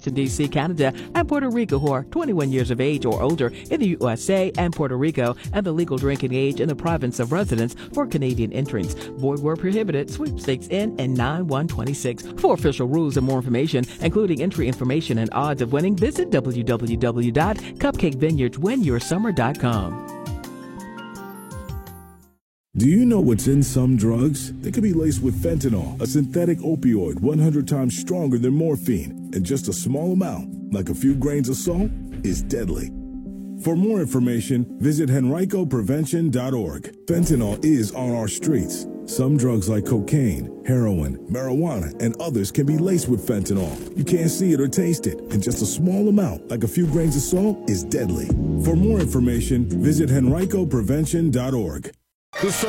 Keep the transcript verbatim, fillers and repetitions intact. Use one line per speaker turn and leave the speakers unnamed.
Washington, D C, Canada, and Puerto Rico who are twenty-one years of age or older in the U S A and Puerto Rico, and the legal drinking age in the province of residence for Canadian entrants. Void where prohibited. Sweepstakes in and nine one twenty-six. For official rules and more information, including entry information and odds of winning, visit w w w dot cupcake vineyards win your summer dot com.
Do you know what's in some drugs? They could be laced with fentanyl, a synthetic opioid one hundred times stronger than morphine, and just a small amount, like a few grains of salt, is deadly. For more information, visit henrico prevention dot org. Fentanyl is on our streets. Some drugs like cocaine, heroin, marijuana, and others can be laced with fentanyl. You can't see it or taste it, and just a small amount, like a few grains of salt, is deadly. For more information, visit henrico prevention dot org.